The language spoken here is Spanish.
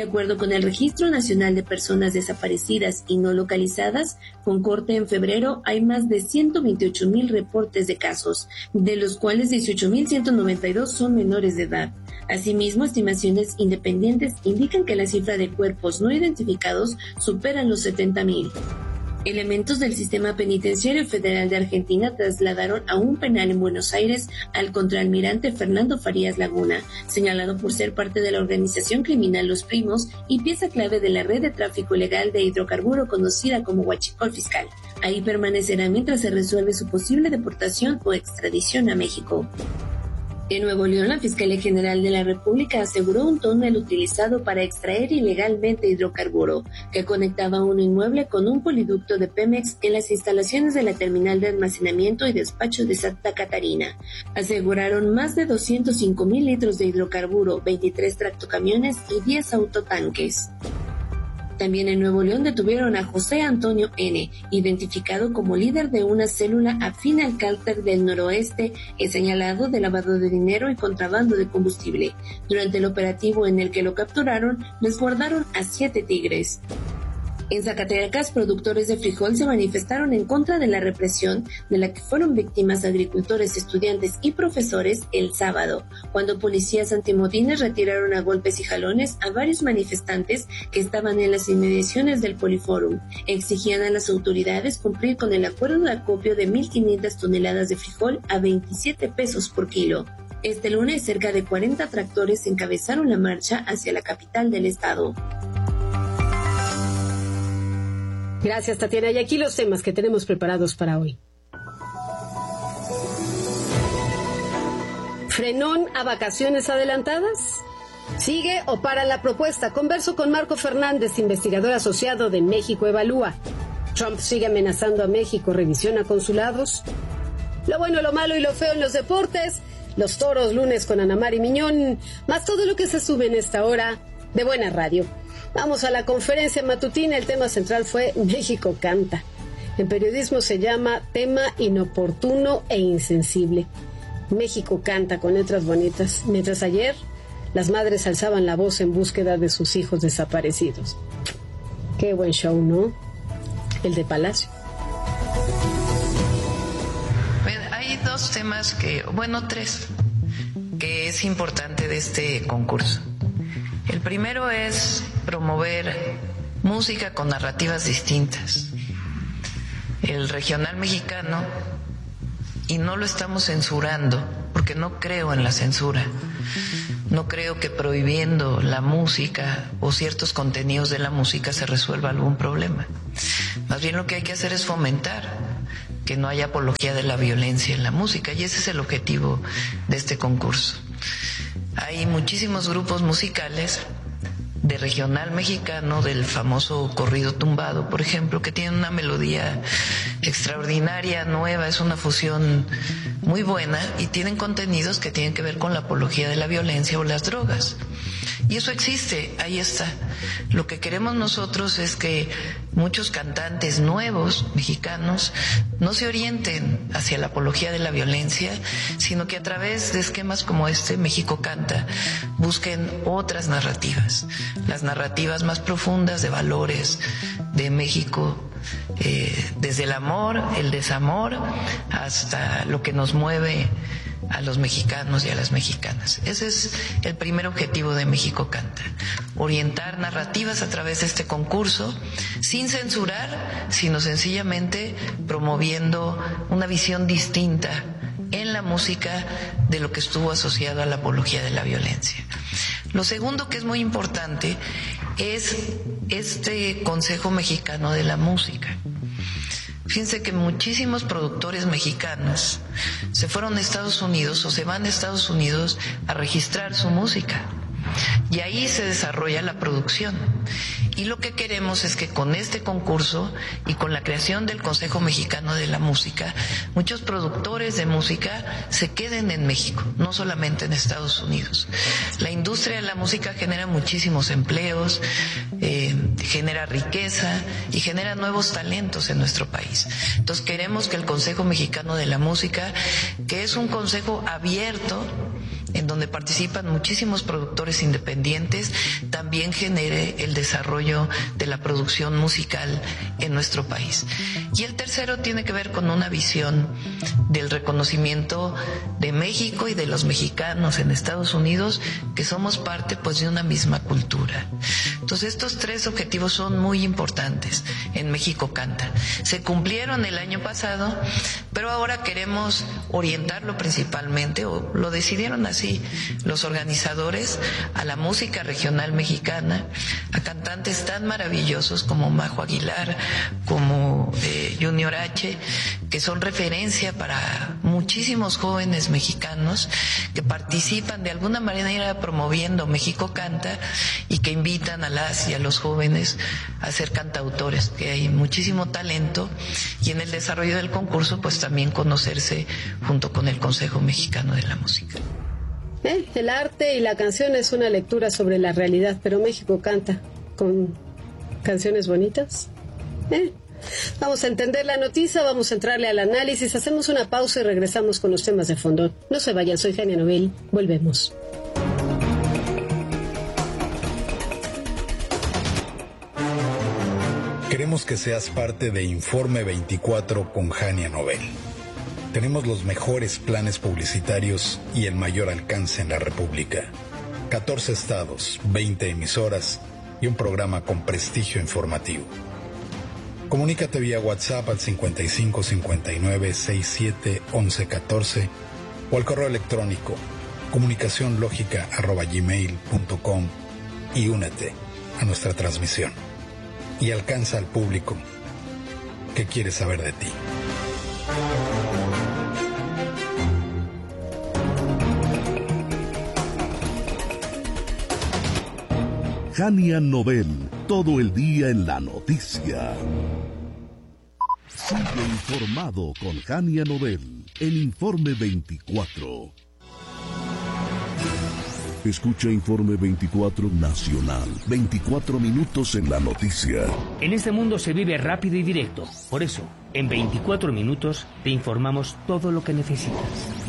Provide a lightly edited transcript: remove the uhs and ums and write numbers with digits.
De acuerdo con el Registro Nacional de Personas Desaparecidas y No Localizadas, con corte en febrero hay más de 128,000 reportes de casos, de los cuales 18,192 son menores de edad. Asimismo, estimaciones independientes indican que la cifra de cuerpos no identificados supera los 70,000. Elementos del Sistema Penitenciario Federal de Argentina trasladaron a un penal en Buenos Aires al contraalmirante Fernando Farías Laguna, señalado por ser parte de la organización criminal Los Primos y pieza clave de la red de tráfico ilegal de hidrocarburo conocida como Huachicol Fiscal. Ahí permanecerá mientras se resuelve su posible deportación o extradición a México. En Nuevo León, la Fiscalía General de la República aseguró un túnel utilizado para extraer ilegalmente hidrocarburo, que conectaba un inmueble con un poliducto de Pemex en las instalaciones de la terminal de almacenamiento y despacho de Santa Catarina. Aseguraron más de 205,000 litros de hidrocarburo, 23 tractocamiones y 10 autotanques. También en Nuevo León detuvieron a José Antonio N., identificado como líder de una célula afín al cártel del Noroeste, señalado de lavado de dinero y contrabando de combustible. Durante el operativo en el que lo capturaron, resguardaron a 7 tigres. En Zacatecas, productores de frijol se manifestaron en contra de la represión de la que fueron víctimas agricultores, estudiantes y profesores el sábado, cuando policías antimotines retiraron a golpes y jalones a varios manifestantes que estaban en las inmediaciones del Poliforum. Exigían a las autoridades cumplir con el acuerdo de acopio de 1,500 toneladas de frijol a 27 pesos por kilo. Este lunes, cerca de 40 tractores encabezaron la marcha hacia la capital del estado. Gracias, Tatiana. Y aquí los temas que tenemos preparados para hoy. ¿Frenón a vacaciones adelantadas? ¿Sigue o para la propuesta? Converso con Marco Fernández, investigador asociado de México Evalúa. Trump sigue amenazando a México, revisión a consulados. Lo bueno, lo malo y lo feo en los deportes. Los toros lunes con Ana Mari Miñón. Más todo lo que se sube en esta hora de Buena Radio. Vamos a la conferencia matutina. El tema central fue México canta. En periodismo se llama tema inoportuno e insensible. México canta con letras bonitas. Mientras ayer las madres alzaban la voz en búsqueda de sus hijos desaparecidos. Qué buen show, ¿no? El de Palacio. Hay dos temas tres, que es importante de este concurso. El primero es promover música con narrativas distintas. El regional mexicano, y no lo estamos censurando, porque no creo en la censura. No creo que prohibiendo la música o ciertos contenidos de la música se resuelva algún problema. Más bien lo que hay que hacer es fomentar que no haya apología de la violencia en la música, y ese es el objetivo de este concurso. Hay muchísimos grupos musicales de regional mexicano, del famoso corrido tumbado, por ejemplo, que tienen una melodía extraordinaria, nueva, es una fusión muy buena, y tienen contenidos que tienen que ver con la apología de la violencia o las drogas. Y eso existe, ahí está. Lo que queremos nosotros es que muchos cantantes nuevos mexicanos no se orienten hacia la apología de la violencia, sino que a través de esquemas como este, México Canta, busquen otras narrativas, las narrativas más profundas de valores de México, desde el amor, el desamor, hasta lo que nos mueve a los mexicanos y a las mexicanas. Ese es el primer objetivo de México Canta: orientar narrativas a través de este concurso, sin censurar, sino sencillamente promoviendo una visión distinta en la música de lo que estuvo asociado a la apología de la violencia. Lo segundo, que es muy importante, es este Consejo Mexicano de la Música. Fíjense que muchísimos productores mexicanos se fueron a Estados Unidos o se van a Estados Unidos a registrar su música, y ahí se desarrolla la producción. Y lo que queremos es que con este concurso y con la creación del Consejo Mexicano de la Música, muchos productores de música se queden en México, no solamente en Estados Unidos. La industria de la música genera muchísimos empleos, genera riqueza y genera nuevos talentos en nuestro país. Entonces queremos que el Consejo Mexicano de la Música, que es un consejo abierto, en donde participan muchísimos productores independientes, también genere el desarrollo de la producción musical en nuestro país. Y el tercero tiene que ver con una visión del reconocimiento de México y de los mexicanos en Estados Unidos, que somos parte pues de una misma cultura. Entonces estos tres objetivos son muy importantes en México Canta. Se cumplieron el año pasado, pero ahora queremos orientarlo principalmente, o lo decidieron así los organizadores, a la música regional mexicana, a cantantes tan maravillosos como Majo Aguilar, como Junior H, que son referencia para muchísimos jóvenes mexicanos que participan de alguna manera promoviendo México Canta y que invitan a las y a los jóvenes a ser cantautores, que hay muchísimo talento, y en el desarrollo del concurso pues también conocerse junto con el Consejo Mexicano de la Música. El arte y la canción es una lectura sobre la realidad, pero México Canta con canciones bonitas. Vamos a entender la noticia, vamos a entrarle al análisis, hacemos una pausa y regresamos con los temas de fondo. No se vayan, soy Jania Nobel, volvemos. Queremos que seas parte de Informe 24 con Jania Nobel. Tenemos los mejores planes publicitarios y el mayor alcance en la República. 14 estados, 20 emisoras y un programa con prestigio informativo. Comunícate vía WhatsApp al 55 59 67 11 14 o al correo electrónico comunicacionlogica@gmail.com y únete a nuestra transmisión. Y alcanza al público que quiere saber de ti. Jania Nobel, todo el día en la noticia. Sigue informado con Jania Nobel en Informe 24. Escucha Informe 24 Nacional. 24 minutos en la noticia. En este mundo se vive rápido y directo. Por eso, en 24 minutos te informamos todo lo que necesitas.